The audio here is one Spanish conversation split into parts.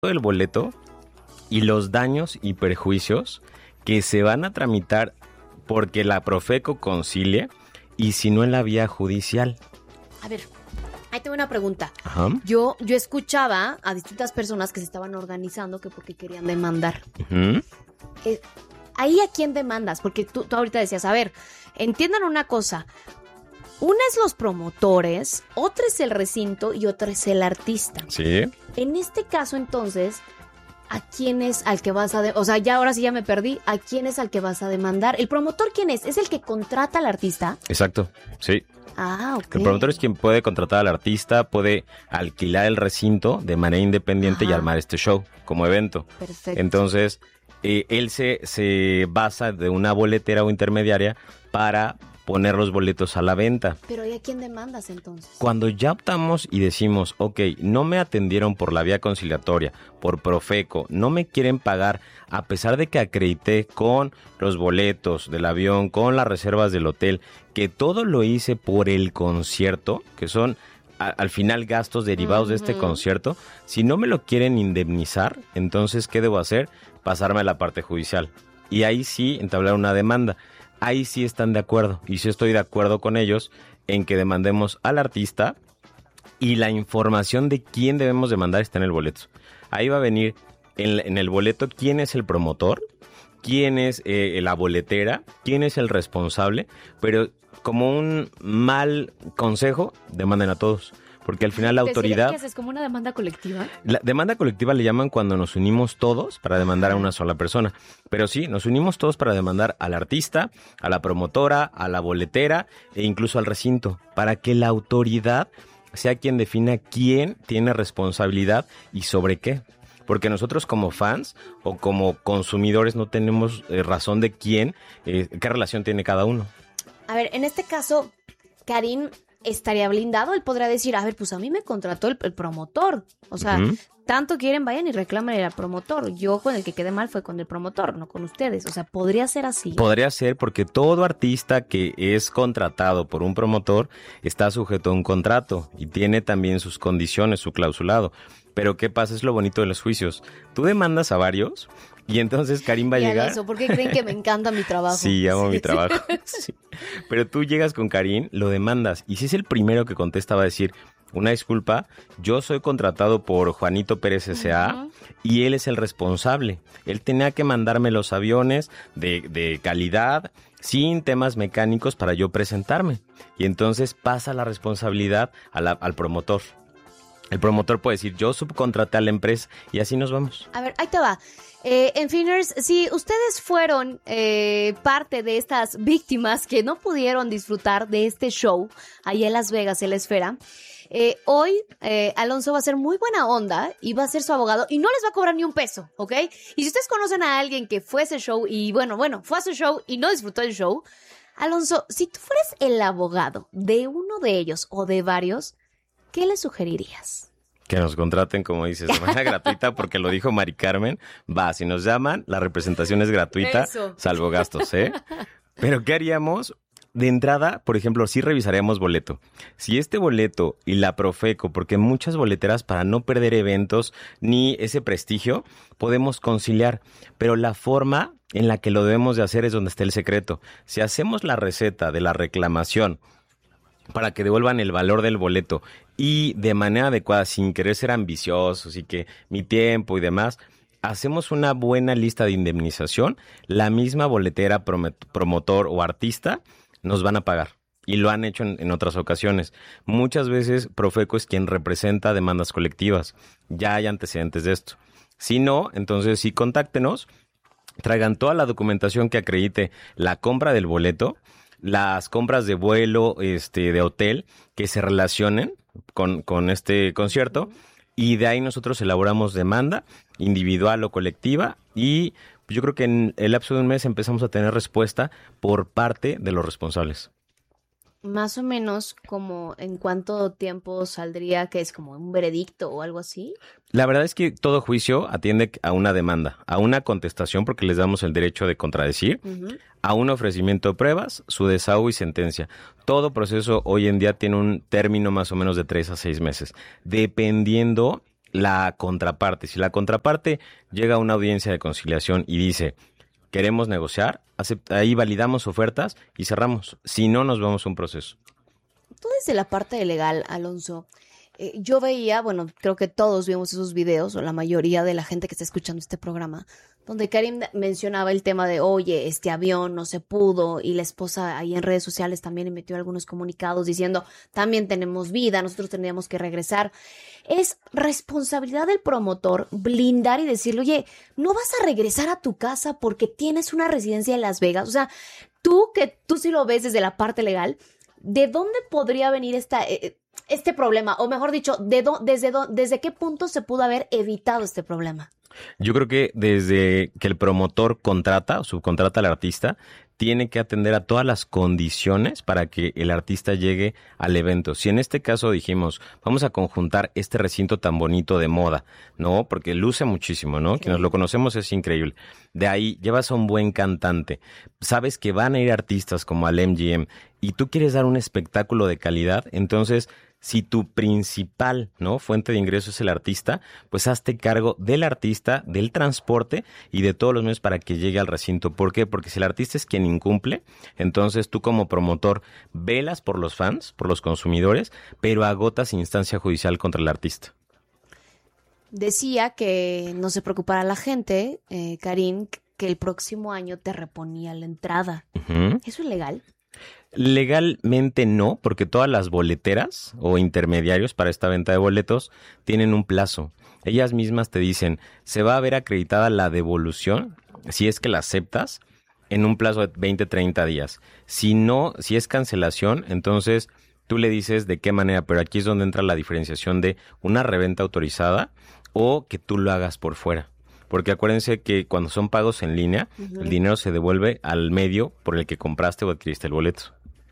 del boleto y los daños y perjuicios que se van a tramitar porque la Profeco concilie y si no en la vía judicial. A ver, ahí tengo una pregunta. Ajá. Yo escuchaba a distintas personas que se estaban organizando que porque querían demandar. Uh-huh. ¿Ahí a quién demandas? Porque tú ahorita decías, a ver, entiendan una cosa. Una es los promotores, otra es el recinto y otra es el artista. Sí. En este caso, entonces, ¿a quién es al que vas a... O sea, ya ahora sí ya me perdí. ¿A quién es al que vas a demandar? ¿El promotor quién es? ¿Es el que contrata al artista? Exacto, sí. Ah, ok. El promotor es quien puede contratar al artista, puede alquilar el recinto de manera independiente y armar este show como evento. Perfecto. Entonces, él se basa de una boletera o intermediaria para poner los boletos a la venta. Pero ¿y a quién demandas entonces? Cuando ya optamos y decimos, ok, no me atendieron por la vía conciliatoria, por Profeco, no me quieren pagar, a pesar de que acredité con los boletos del avión, con las reservas del hotel, que todo lo hice por el concierto, que son al final gastos derivados de este concierto, si no me lo quieren indemnizar, entonces, ¿qué debo hacer? Pasarme a la parte judicial. Y ahí sí entablar una demanda. Ahí sí están de acuerdo, y sí estoy de acuerdo con ellos en que demandemos al artista y la información de quién debemos demandar está en el boleto. Ahí va a venir en el boleto quién es el promotor, quién es la boletera, quién es el responsable, pero como un mal consejo, demanden a todos. Porque al final la autoridad... ¿Qué haces? ¿Como una demanda colectiva? La demanda colectiva le llaman cuando nos unimos todos para demandar a una sola persona. Pero sí, nos unimos todos para demandar al artista, a la promotora, a la boletera e incluso al recinto, para que la autoridad sea quien defina quién tiene responsabilidad y sobre qué. Porque nosotros como fans o como consumidores no tenemos razón de quién, qué relación tiene cada uno. A ver, en este caso, Karim estaría blindado. Él podrá decir, a ver, pues a mí me contrató el promotor. O sea, tanto quieren, vayan y reclamen al promotor. Yo con el que quedé mal fue con el promotor, no con ustedes. O sea, podría ser así. Podría ser porque todo artista que es contratado por un promotor está sujeto a un contrato y tiene también sus condiciones, su clausulado. Pero ¿qué pasa? Es lo bonito de los juicios. Tú demandas a varios y entonces Karim va a llegar... Eso, ¿por qué creen que me encanta mi trabajo? Sí, amo mi trabajo. Sí. Pero tú llegas con Karim, lo demandas y si es el primero que contesta va a decir... Una disculpa, yo soy contratado por Juanito Pérez S.A. y él es el responsable. Él tenía que mandarme los aviones de calidad, sin temas mecánicos para yo presentarme. Y entonces pasa la responsabilidad al promotor. El promotor puede decir, yo subcontraté a la empresa y así nos vamos. A ver, ahí te va. En Finners, si ustedes fueron parte de estas víctimas que no pudieron disfrutar de este show allá en Las Vegas, en la Esfera, hoy Alonso va a ser muy buena onda y va a ser su abogado y no les va a cobrar ni un peso, ¿ok? Y si ustedes conocen a alguien que fue a ese show y bueno, fue a su show y no disfrutó el show, Alonso, si tú fueras el abogado de uno de ellos o de varios, ¿qué le sugerirías? Que nos contraten, como dices, de manera gratuita, porque lo dijo Mari Carmen. Va, si nos llaman, la representación es gratuita, salvo gastos, ¿eh? Pero ¿qué haríamos? De entrada, por ejemplo, sí revisaríamos boleto. Si este boleto y la Profeco, porque muchas boleteras para no perder eventos ni ese prestigio, podemos conciliar. Pero la forma en la que lo debemos de hacer es donde está el secreto. Si hacemos la receta de la reclamación para que devuelvan el valor del boleto y de manera adecuada, sin querer ser ambiciosos y que mi tiempo y demás, hacemos una buena lista de indemnización, la misma boletera, promotor o artista nos van a pagar. Y lo han hecho en otras ocasiones. Muchas veces Profeco es quien representa demandas colectivas. Ya hay antecedentes de esto. Si no, entonces sí, contáctenos, traigan toda la documentación que acredite la compra del boleto, las compras de vuelo, de hotel, que se relacionen con este concierto, y de ahí nosotros elaboramos demanda individual o colectiva, y yo creo que en el lapso de un mes empezamos a tener respuesta por parte de los responsables. Más o menos, como en cuánto tiempo saldría, que es como un veredicto o algo así. La verdad es que todo juicio atiende a una demanda, a una contestación porque les damos el derecho de contradecir, a un ofrecimiento de pruebas, su desahogo y sentencia. Todo proceso hoy en día tiene un término más o menos de 3 a 6 meses, dependiendo la contraparte. Si la contraparte llega a una audiencia de conciliación y dice, queremos negociar, ahí validamos ofertas y cerramos. Si no, nos vamos a un proceso. Tú desde la parte legal, Alonso, yo veía, bueno, creo que todos vimos esos videos, o la mayoría de la gente que está escuchando este programa, donde Karim mencionaba el tema de, oye, este avión no se pudo, y la esposa ahí en redes sociales también emitió algunos comunicados diciendo, también tenemos vida, nosotros tendríamos que regresar. Es responsabilidad del promotor blindar y decirle, oye, no vas a regresar a tu casa porque tienes una residencia en Las Vegas. O sea, tú sí lo ves desde la parte legal, ¿de dónde podría venir este problema? O mejor dicho, ¿desde qué punto se pudo haber evitado este problema? Yo creo que desde que el promotor contrata o subcontrata al artista, tiene que atender a todas las condiciones para que el artista llegue al evento. Si en este caso dijimos, vamos a conjuntar este recinto tan bonito de moda, ¿no? Porque luce muchísimo, ¿no? Sí. Quienes lo conocemos es increíble. De ahí llevas a un buen cantante. Sabes que van a ir artistas como al MGM y tú quieres dar un espectáculo de calidad, entonces si tu principal, ¿no?, fuente de ingreso es el artista, pues hazte cargo del artista, del transporte y de todos los medios para que llegue al recinto. ¿Por qué? Porque si el artista es quien incumple, entonces tú como promotor velas por los fans, por los consumidores, pero agotas instancia judicial contra el artista. Decía que no se preocupara la gente, Karim, que el próximo año te reponía la entrada. Uh-huh. ¿Eso es legal? Legalmente no, porque todas las boleteras o intermediarios para esta venta de boletos tienen un plazo. Ellas mismas te dicen, se va a ver acreditada la devolución, si es que la aceptas, en un plazo de 20-30 días. Si no, si es cancelación, entonces tú le dices de qué manera, pero aquí es donde entra la diferenciación de una reventa autorizada o que tú lo hagas por fuera. Porque acuérdense que cuando son pagos en línea, uh-huh, el dinero se devuelve al medio por el que compraste o adquiriste el boleto.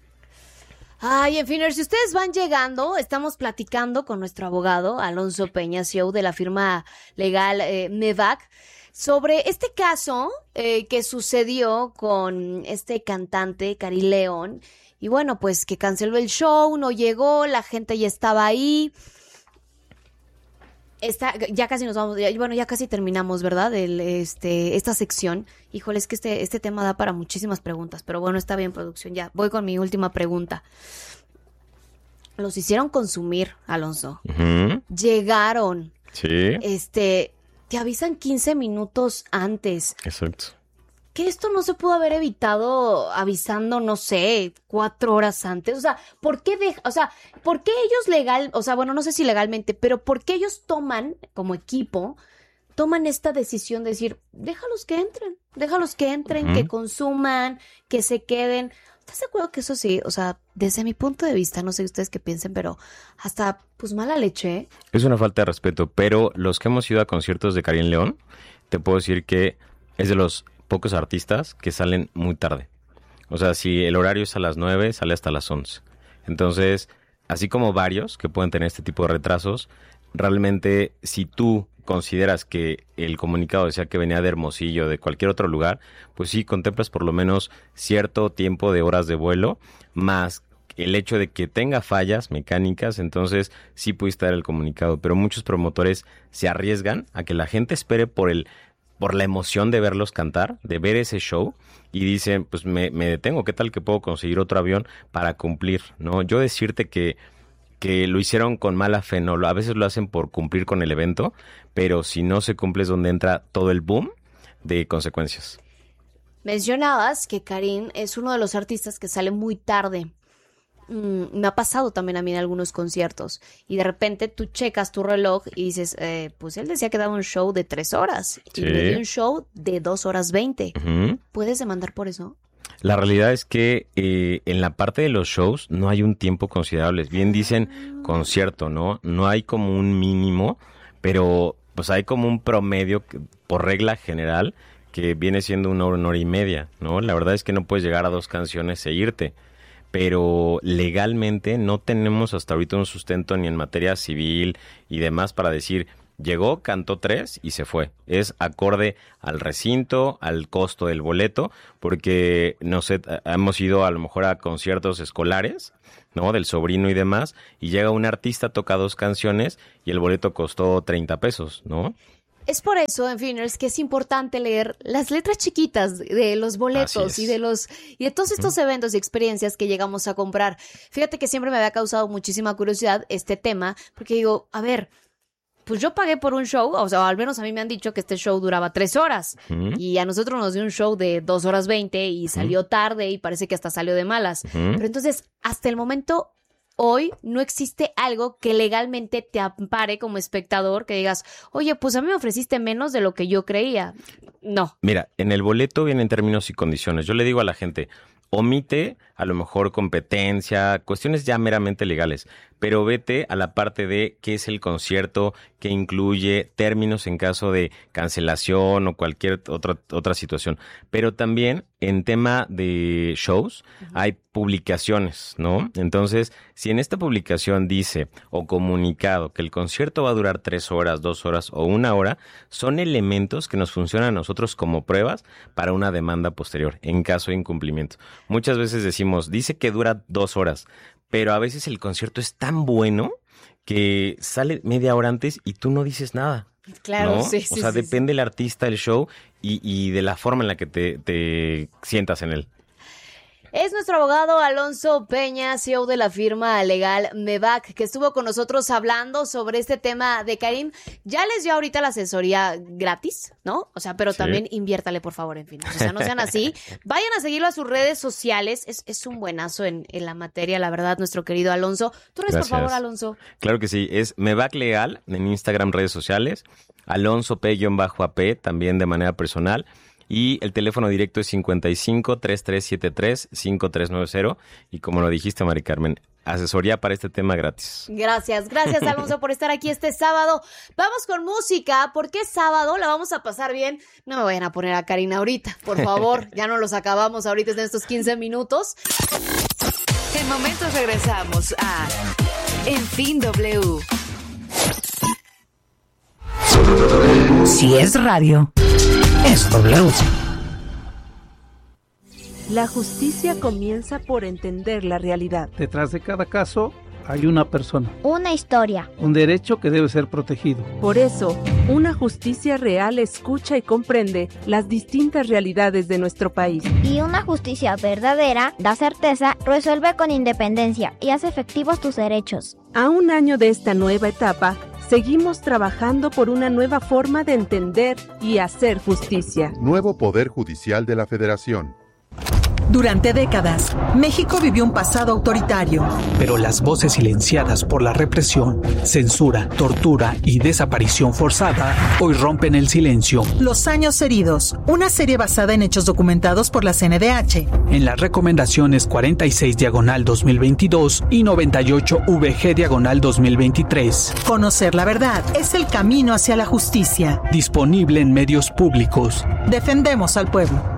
Ay, en fin, si ustedes van llegando, estamos platicando con nuestro abogado, Alonso Peña, CEO de la firma legal Mevac, sobre este caso que sucedió con este cantante, Karim León. Y bueno, pues que canceló el show, no llegó, la gente ya estaba ahí. Ya casi nos vamos, ya casi terminamos, ¿verdad? Esta sección. Híjole, es que este tema da para muchísimas preguntas, pero bueno, está bien, producción. Ya, voy con mi última pregunta. Los hicieron consumir, Alonso. Uh-huh. Llegaron. Sí. Te avisan 15 minutos antes. Exacto. Que esto no se pudo haber evitado avisando, no sé, 4 horas antes. O sea, ¿por qué ellos no sé si legalmente, pero por qué ellos toman esta decisión de decir, déjalos que entren, uh-huh, que consuman, que se queden? ¿Estás de acuerdo que eso sí? O sea, desde mi punto de vista, no sé ustedes qué piensen, pero hasta, pues, mala leche, ¿eh? Es una falta de respeto, pero los que hemos ido a conciertos de Karim León, te puedo decir que es de los pocos artistas que salen muy tarde. O sea, si el horario es a las 9, sale hasta las 11. Entonces, así como varios que pueden tener este tipo de retrasos, realmente si tú consideras que el comunicado decía que venía de Hermosillo, de cualquier otro lugar, pues sí, contemplas por lo menos cierto tiempo de horas de vuelo, más el hecho de que tenga fallas mecánicas, entonces sí pudiste dar el comunicado. Pero muchos promotores se arriesgan a que la gente espere por la emoción de verlos cantar, de ver ese show, y dicen, pues me detengo, ¿qué tal que puedo conseguir otro avión para cumplir? ¿No? Yo decirte que lo hicieron con mala fe, no, a veces lo hacen por cumplir con el evento, pero si no se cumple es donde entra todo el boom de consecuencias. Mencionabas que Karim es uno de los artistas que sale muy tarde. Me ha pasado también a mí en algunos conciertos y de repente tú checas tu reloj y dices, pues él decía que daba un show de 3 horas y me dio un show de 2 horas 20. Uh-huh. ¿Puedes demandar por eso? La realidad es que en la parte de los shows no hay un tiempo considerable. Bien dicen concierto, ¿no? No hay como un mínimo, pero pues hay como un promedio por regla general que viene siendo 1 hora y media, ¿no? La verdad es que no puedes llegar a 2 canciones e irte. Pero legalmente no tenemos hasta ahorita un sustento ni en materia civil y demás para decir, llegó, cantó 3 y se fue. Es acorde al recinto, al costo del boleto, porque no sé, hemos ido a lo mejor a conciertos escolares ¿no? Del sobrino y demás, y llega un artista, toca 2 canciones y el boleto costó 30 pesos, ¿no? Es por eso, en Finers, que es importante leer las letras chiquitas de los boletos y de todos estos eventos y experiencias que llegamos a comprar. Fíjate que siempre me había causado muchísima curiosidad este tema, porque digo, a ver, pues yo pagué por un show, o sea, al menos a mí me han dicho que este show duraba 3 horas, y a nosotros nos dio un show de 2 horas 20 y salió tarde y parece que hasta salió de malas. Pero entonces, hasta el momento, hoy no existe algo que legalmente te ampare como espectador, que digas, oye, pues a mí me ofreciste menos de lo que yo creía. No. Mira, en el boleto vienen términos y condiciones. Yo le digo a la gente, omite a lo mejor competencia, cuestiones ya meramente legales, pero vete a la parte de qué es el concierto, qué incluye, términos en caso de cancelación o cualquier otra situación. Pero también en tema de shows hay publicaciones, ¿no? Entonces, si en esta publicación dice o comunicado que el concierto va a durar 3 horas, 2 horas o 1 hora, son elementos que nos funcionan a nosotros como pruebas para una demanda posterior en caso de incumplimiento. Muchas veces decimos, dice que dura 2 horas, pero a veces el concierto es tan bueno que sale media hora antes y tú no dices nada. Claro, ¿no? sí. O sea, depende del artista, el show y de la forma en la que te sientas en él. Es nuestro abogado Alonso Peña, CEO de la firma legal Mebac, que estuvo con nosotros hablando sobre este tema de Karim. Ya les dio ahorita la asesoría gratis, ¿no? O sea, pero también inviértale, por favor, en fin. O sea, no sean así. Vayan a seguirlo a sus redes sociales. Es un buenazo en la materia, la verdad, nuestro querido Alonso. ¿Tú eres, por favor, Alonso? Claro que sí. Es Mebac Legal en Instagram, redes sociales. Alonso P-AP, también de manera personal. Y el teléfono directo es 55-3373-5390. Y como lo dijiste, Mari Carmen, asesoría para este tema gratis. Gracias Alonso por estar aquí este sábado. Vamos con música, porque es sábado, la vamos a pasar bien. No me vayan a poner a Karina ahorita, por favor. Ya no los acabamos ahorita en estos 15 minutos. En momentos regresamos a En Fin W. Si es radio, es W. La justicia comienza por entender la realidad. Detrás de cada caso hay una persona. Una historia. Un derecho que debe ser protegido. Por eso, una justicia real escucha y comprende las distintas realidades de nuestro país. Y una justicia verdadera da certeza, resuelve con independencia y hace efectivos tus derechos. A un año de esta nueva etapa, seguimos trabajando por una nueva forma de entender y hacer justicia. Nuevo Poder Judicial de la Federación. Durante décadas, México vivió un pasado autoritario. Pero las voces silenciadas por la represión, censura, tortura y desaparición forzada hoy rompen el silencio. Los años heridos, una serie basada en hechos documentados por la CNDH. En las recomendaciones 46/2022 y 98/VG/2023. Conocer la verdad es el camino hacia la justicia. Disponible en medios públicos. Defendemos al pueblo.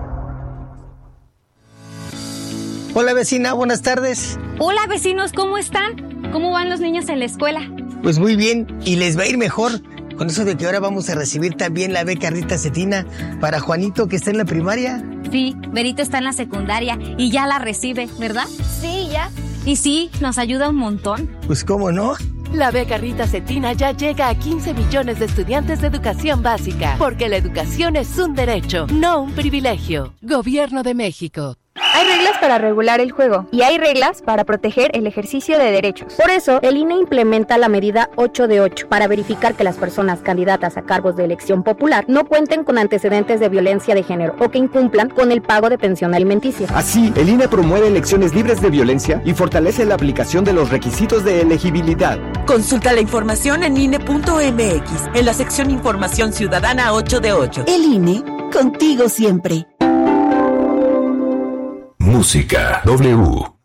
Hola vecina, buenas tardes. Hola vecinos, ¿cómo están? ¿Cómo van los niños en la escuela? Pues muy bien, y les va a ir mejor con eso de que ahora vamos a recibir también la beca Rita Cetina para Juanito, que está en la primaria. Sí, Berito está en la secundaria y ya la recibe, ¿verdad? Sí, ya. Y sí, nos ayuda un montón. Pues cómo no. La beca Rita Cetina ya llega a 15 millones de estudiantes de educación básica, porque la educación es un derecho, no un privilegio. Gobierno de México. Hay reglas para regular el juego y hay reglas para proteger el ejercicio de derechos. Por eso, el INE implementa la medida 8 de 8 para verificar que las personas candidatas a cargos de elección popular no cuenten con antecedentes de violencia de género o que incumplan con el pago de pensión alimenticia. Así, el INE promueve elecciones libres de violencia y fortalece la aplicación de los requisitos de elegibilidad. Consulta la información en INE.mx, en la sección Información Ciudadana 8 de 8. El INE, contigo siempre. Música W.